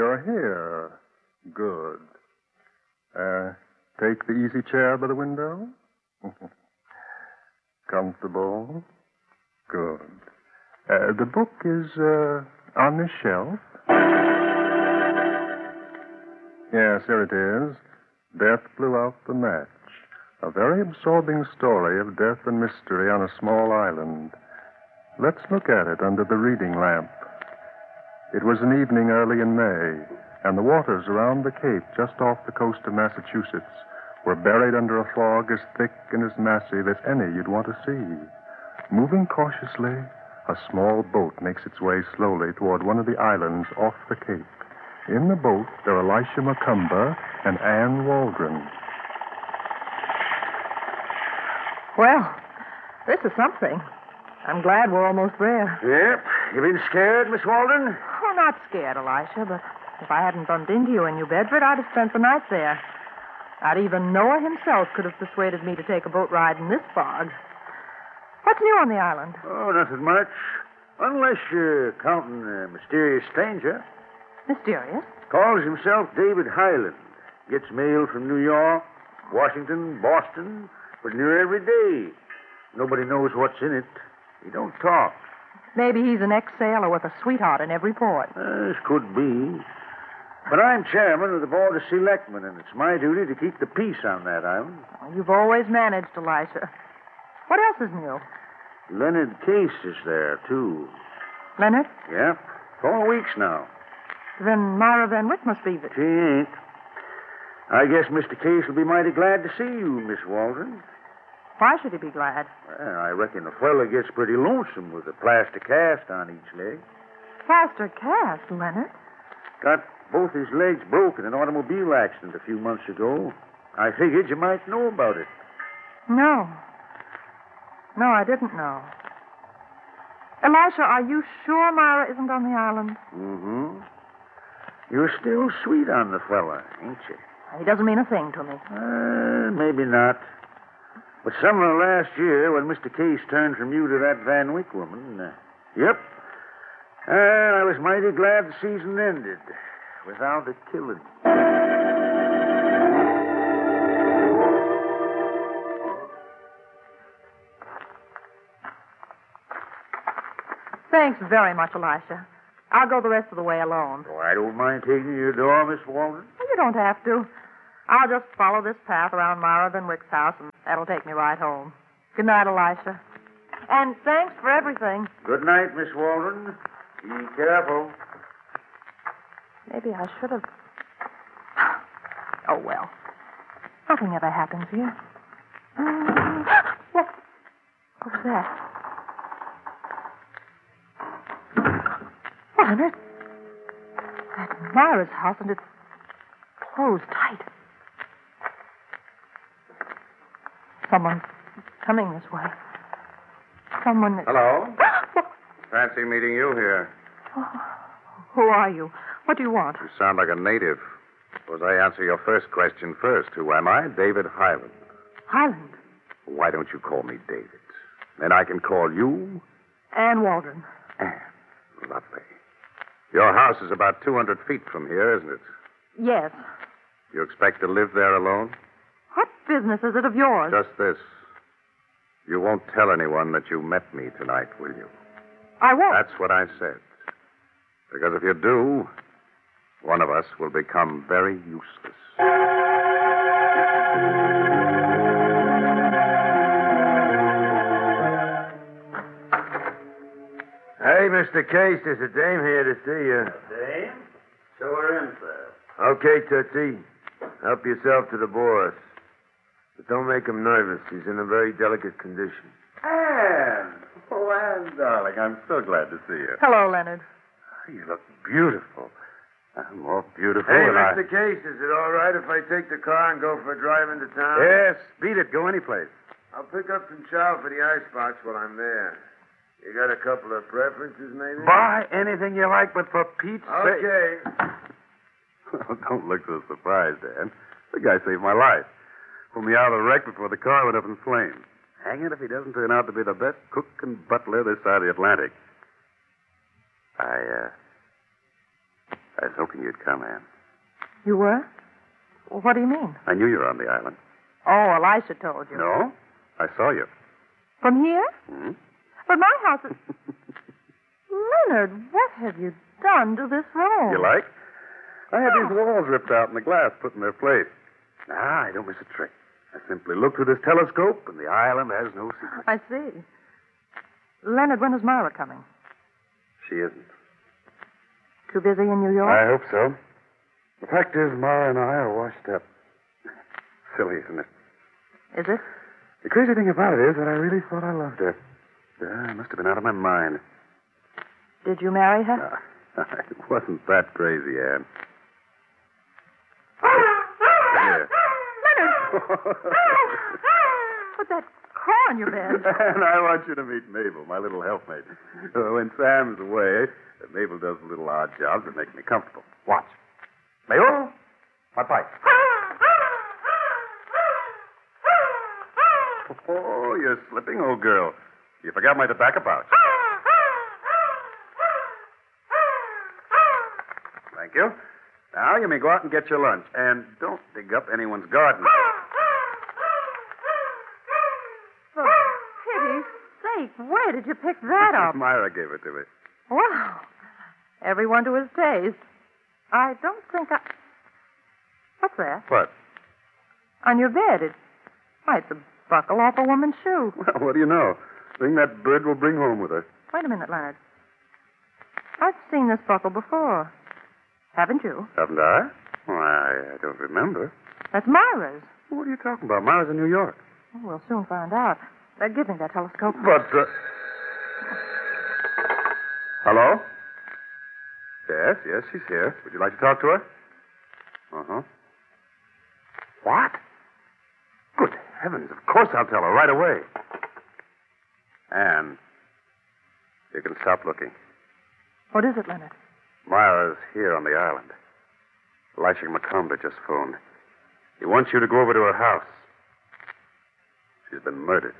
you're here. Good. Take the easy chair by the window. Comfortable. Good. The book is on this shelf. Yes, here it is. Death Blew Out the Match. A very absorbing story of death and mystery on a small island. Let's look at it under the reading lamp. It was an evening early in May, and the waters around the cape just off the coast of Massachusetts were buried under a fog as thick and as massive as any you'd want to see. Moving cautiously, a small boat makes its way slowly toward one of the islands off the cape. In the boat, there are Elisha Macumber and Ann Waldron. Well, this is something. I'm glad we're almost there. Yep. You been scared, Miss Waldron? Oh, not scared, Elisha, but if I hadn't bumped into you in New Bedford, I'd have spent the night there. Not even Noah himself could have persuaded me to take a boat ride in this fog. What's new on the island? Oh, nothing much. Unless you're counting a mysterious stranger. Mysterious? Calls himself David Highland. Gets mail from New York, Washington, Boston, but near every day. Nobody knows what's in it. He don't talk. Maybe he's an ex-sailor with a sweetheart in every port. This could be. But I'm chairman of the Board of Selectmen, and it's my duty to keep the peace on that island. Oh, you've always managed, Elisha. What else is new? Leonard Case is there, too. Leonard? Yep. 4 weeks now. Then Myra Van Wyck must be She ain't. I guess Mr. Case will be mighty glad to see you, Miss Waldron. Why should he be glad? Well, I reckon the fella gets pretty lonesome with a plaster cast on each leg. Plaster cast, Leonard? Got both his legs broken in an automobile accident a few months ago. I figured you might know about it. No. No, I didn't know. Elisha, are you sure Myra isn't on the island? Mm-hmm. You're still sweet on the fella, ain't you? He doesn't mean a thing to me. Maybe not. But summer last year, when Mr. Case turned from you to that Van Wyck woman, yep. I was mighty glad the season ended without a killing. Thanks very much, Elisha. I'll go the rest of the way alone. Oh, I don't mind taking you to your door, Miss Waldron. You don't have to. I'll just follow this path around Myra Van Wyck's house, and that'll take me right home. Good night, Elisha. And thanks for everything. Good night, Miss Waldron. Be careful. Maybe I should have... Oh, well. Nothing ever happens here. What? What was that? Leonard. That's Myra's house, and it's closed tight. Someone's coming this way. Someone... Hello? Fancy meeting you here. Oh, who are you? What do you want? You sound like a native. Suppose I answer your first question first. Who am I? David Highland. Highland? Why don't you call me David? Then I can call you... Ann Waldron. Ann. Lovely. Your house is about 200 feet from here, isn't it? Yes. You expect to live there alone? What business is it of yours? Just this. You won't tell anyone that you met me tonight, will you? I won't. That's what I said. Because if you do, one of us will become very useless. Hey, Mr. Case, there's a dame here to see you. Dame? Show her in, sir. Okay, Tootsie. Help yourself to the boss. But don't make him nervous. He's in a very delicate condition. Ann! Oh, Ann, darling, I'm so glad to see you. Hello, Leonard. You look beautiful. More beautiful Hey, than Mr. Case, is it all right if I take the car and go for a drive into town? Yes, beat it. Go anyplace. I'll pick up some chow for the icebox while I'm there. You got a couple of preferences, maybe? Buy anything you like, but for Pete's sake... Okay. Well, don't look so surprised, Ann. The guy saved my life. Pulled me out of the wreck before the car went up in flames. Hang it if he doesn't turn out to be the best cook and butler this side of the Atlantic. I hoping you'd come, Anne. You were? What do you mean? I knew you were on the island. Oh, Elisha told you. No? I saw you. From here? Hmm? But my house is... Leonard, what have you done to this room? You like? I had these walls ripped out and the glass put in their place. Ah, I don't miss a trick. I simply look through this telescope, and the island has no secret. I see. Leonard, when is Myra coming? She isn't. Too busy in New York? I hope so. The fact is, Mara and I are washed up. Silly, isn't it? Is it? The crazy thing about it is that I really thought I loved her. I must have been out of my mind. Did you marry her? It wasn't that crazy, Anne. Here. Leonard! Put that claw on your bed. And I want you to meet Mabel, my little helpmate. When Sam's away, Mabel does little odd jobs that make me comfortable. Watch. Mabel? My pipe. Oh, you're slipping, old girl. You forgot my tobacco pouch. Thank you. Now you may go out and get your lunch. And don't dig up anyone's garden. For pity's sake, where did you pick that up? Myra gave it to me. Wow. Everyone to his taste. I don't think I... What's that? What? On your bed. It's a buckle off a woman's shoe. Well, what do you know? Thing that bird will bring home with her. Wait a minute, Leonard. I've seen this buckle before. Haven't you? Haven't I? Why, I don't remember. That's Myra's. What are you talking about? Myra's in New York. Oh, we'll soon find out. Give me that telescope. But, Hello? Yes, she's here. Would you like to talk to her? Uh-huh. What? Good heavens, of course I'll tell her right away. Anne, you can stop looking. What is it, Leonard? Myra's here on the island. Elisha McComber just phoned. He wants you to go over to her house. She's been murdered.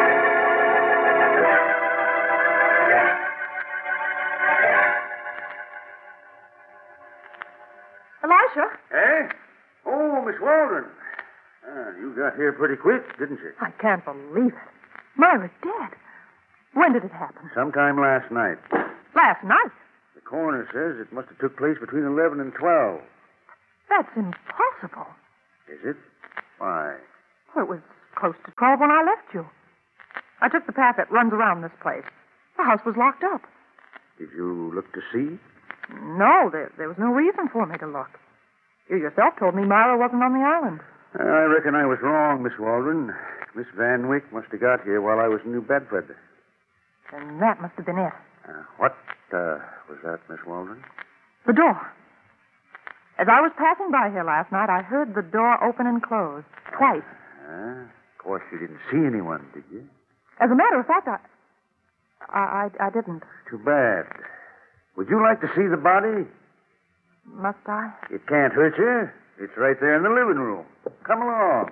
Elisha? Eh? Oh, Miss Waldron. You got here pretty quick, didn't you? I can't believe it. Myra's dead. When did it happen? Sometime last night. Last night? The coroner says it must have took place between 11 and 12. That's impossible. Is it? Why? Well, it was close to 12 when I left you. I took the path that runs around this place. The house was locked up. Did you look to see? No, there was no reason for me to look. You yourself told me Myra wasn't on the island. I reckon I was wrong, Miss Waldron. Miss Van Wyck must have got here while I was in New Bedford. And that must have been it. What was that, Miss Waldron? The door. As I was passing by here last night, I heard the door open and close. Twice. Of course, you didn't see anyone, did you? As a matter of fact, I didn't. Too bad. Would you like to see the body? Must I? It can't hurt you. It's right there in the living room. Come along.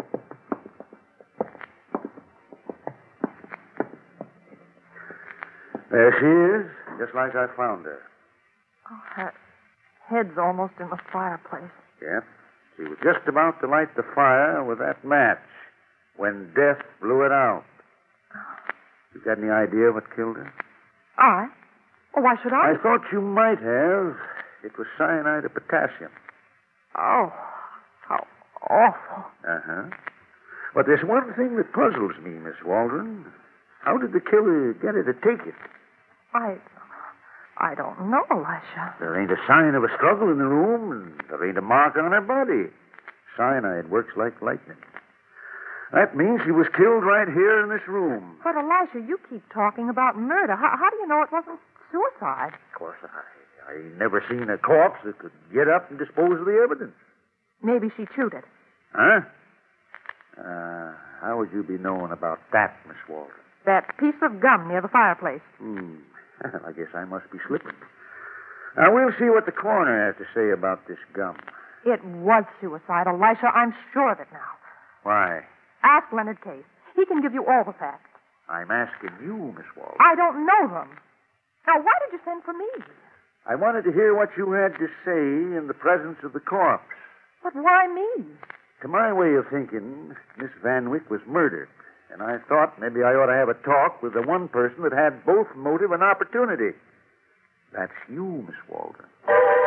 There she is, just like I found her. Oh, her head's almost in the fireplace. Yep. She was just about to light the fire with that match when death blew it out. You got any idea what killed her? I? Oh, why should I? I thought you might have. It was cyanide of potassium. Oh, how awful. Uh-huh. But there's one thing that puzzles me, Miss Waldron. How did the killer get her to take it? I don't know, Elisha. There ain't a sign of a struggle in the room, and there ain't a mark on her body. Cyanide works like lightning. That means she was killed right here in this room. But, Elisha, you keep talking about murder. How do you know it wasn't suicide? Of course, I ain't never seen a corpse that could get up and dispose of the evidence. Maybe she chewed it. Huh? How would you be knowing about that, Miss Waldron? That piece of gum near the fireplace. I guess I must be slipping. Now, we'll see what the coroner has to say about this gum. It was suicide, Elisha. I'm sure of it now. Why? Ask Leonard Case. He can give you all the facts. I'm asking you, Miss Waldron. I don't know them. Now, why did you send for me? I wanted to hear what you had to say in the presence of the corpse. But why me? To my way of thinking, Miss Van Wyck was murdered, and I thought maybe I ought to have a talk with the one person that had both motive and opportunity. That's you, Miss Walden.